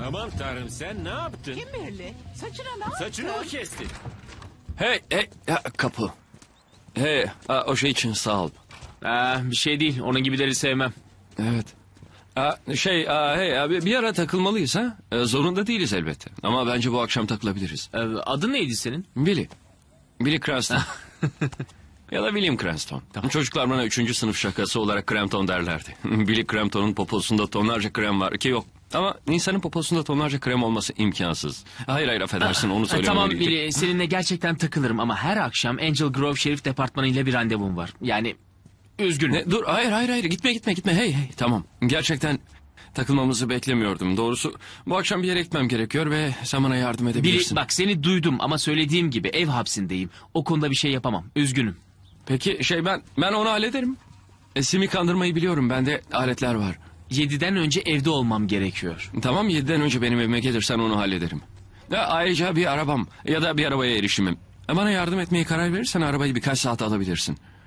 Aman tanrım, sen ne yaptın? Kimberly, saçına ne yaptın? Saçını mı kestin? Hey, kapı. Hey, o şey için sağ ol. Bir şey değil. Onun gibileri sevmem. Evet. Bir ara takılmalıyız ha? Zorunda değiliz elbette. Ama bence bu akşam takılabiliriz. Adın neydi senin? Billy. Billy Cranston. Ya da William Cranston. Çocuklar bana 3. sınıf şakası olarak Crampton derlerdi. Billy Crampton'un poposunda tonlarca krem var ki yok. Ama insanın poposunda tonlarca krem olması imkansız. Hayır affedersin, onu söylemem Tamam gerekecek. Billy, seninle gerçekten takılırım ama her akşam Angel Grove Şerif Departmanı ile bir randevum var. Yani üzgünüm. Dur, hayır, gitme. Hey, tamam. Gerçekten takılmamızı beklemiyordum. Doğrusu bu akşam bir yere gitmem gerekiyor ve sen bana yardım Billy edebilirsin. bak, seni duydum ama söylediğim gibi ev hapsindeyim. O konuda bir şey yapamam. Üzgünüm. Peki ben onu hallederim. Simi kandırmayı biliyorum, bende aletler var. 7'den önce evde olmam gerekiyor. Tamam, 7'den önce benim evime gelirsen onu hallederim. Ayrıca bir arabam ya da bir arabaya erişimim. Bana yardım etmeye karar verirsen arabayı birkaç saat alabilirsin.